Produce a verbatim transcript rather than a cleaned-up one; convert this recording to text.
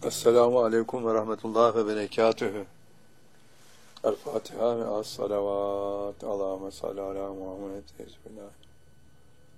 Esselamu aleyküm ve rahmetullah ve berekatühü. El Fatiha ve as salavat. Allahümme salli ala Muhammed. Bismillah.